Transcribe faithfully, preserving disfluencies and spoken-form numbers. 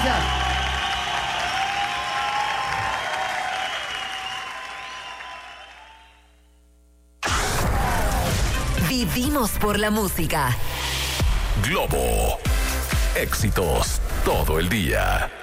Gracias. Vivimos por la música. Globo. Éxitos todo el día.